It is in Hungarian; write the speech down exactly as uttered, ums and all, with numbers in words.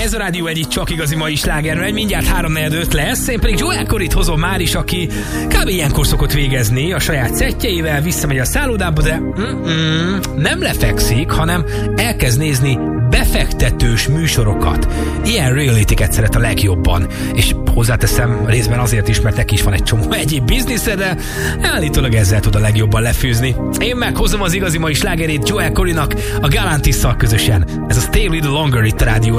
Ez a Rádió egy csak igazi mai sláger megy, mindjárt háromnegyed öt lesz, én pedig Joel Corryt hozom már is, aki kb. Ilyenkor szokott végezni a saját szettjeivel, visszamegy a szállodába, de mm-mm, nem lefekszik, hanem elkezd nézni befektetős műsorokat. Ilyen reality-ket szeret a legjobban. És hozzáteszem részben azért is, mert neki is van egy csomó egyéb biznisze, de állítólag ezzel tud a legjobban lefűzni. Én meghozom az igazi mai slágerét Joel Corrynak a Galantisszal közösen. Ez a Stay a Little Longer itt a Rádió